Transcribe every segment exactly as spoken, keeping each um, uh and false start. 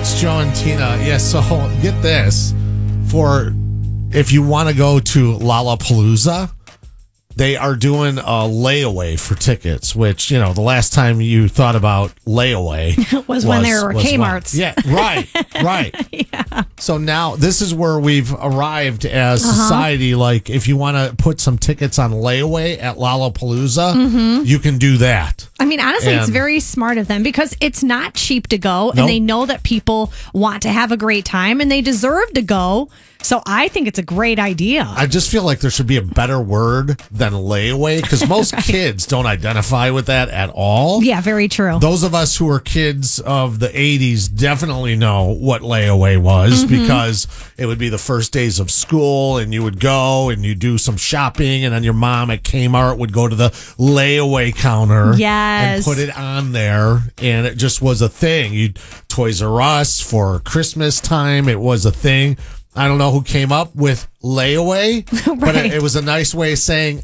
it's Joe and Tina. Yeah, so get this. For if you want to go to Lollapalooza, they are doing a layaway for tickets, which, you know, the last time you thought about layaway was, was when there were Kmart's. When, yeah, right, right. Yeah. So now this is where we've arrived as uh-huh. society. Like, if you want to put some tickets on layaway at Lollapalooza, mm-hmm. you can do that. I mean, honestly, and, it's very smart of them because it's not cheap to go, and nope. they know that people want to have a great time and they deserve to go. So I think it's a great idea. I just feel like there should be a better word than layaway because most right. kids don't identify with that at all. Yeah, very true. Those of us who are kids of the eighties definitely know what layaway was mm-hmm. because it would be the first days of school and you would go and you do some shopping and then your mom at Kmart would go to the layaway counter yes. and put it on there, and it just was a thing. You Toys R Us for Christmas time, it was a thing. I don't know who came up with layaway, right. but it, it was a nice way of saying,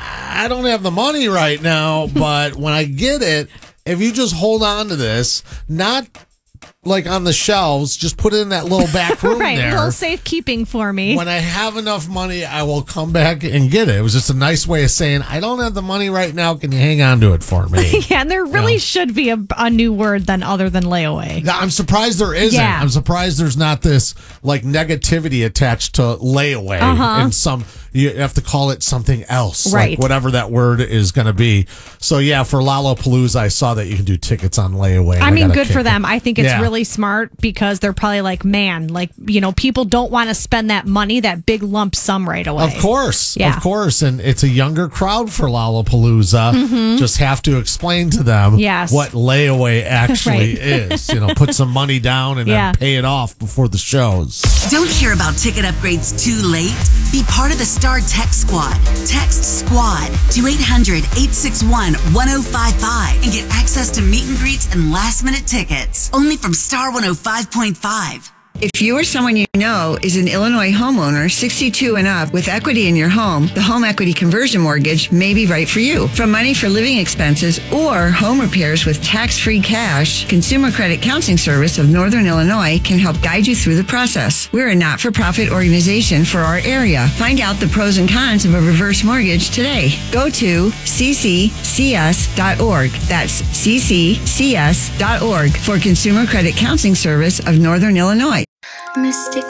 I don't have the money right now, but when I get it, if you just hold on to this, not like on the shelves, just put it in that little back room right, there. A little safekeeping for me. When I have enough money, I will come back and get it. It was just a nice way of saying, I don't have the money right now. Can you hang on to it for me? Yeah, and there really you know? should be a, a new word than other than layaway. I'm surprised there isn't. Yeah. I'm surprised there's not this like negativity attached to layaway uh-huh. and some. You have to call it something else, right. like whatever that word is going to be. So, yeah, for Lollapalooza, I saw that you can do tickets on layaway. I mean, I good for them. It. I think it's yeah. really smart because they're probably like, man, like, you know, people don't want to spend that money, that big lump sum right away. Of course. Yeah. Of course. And it's a younger crowd for Lollapalooza. Mm-hmm. Just have to explain to them yes. what layaway actually right. is. You know, put some money down and yeah. then pay it off before the shows. Don't hear about ticket upgrades too late? Be part of the Star Text Squad. Text SQUAD to eight hundred, eight six one, one oh five five and get access to meet and greets and last minute tickets. Only from Star one oh five point five. If you or someone you know is an Illinois homeowner sixty-two and up with equity in your home, the home equity conversion mortgage may be right for you. From money for living expenses or home repairs with tax-free cash, Consumer Credit Counseling Service of Northern Illinois can help guide you through the process. We're a not-for-profit organization for our area. Find out the pros and cons of a reverse mortgage today. Go to c c c s dot org. That's c c c s dot org for Consumer Credit Counseling Service of Northern Illinois. Mystic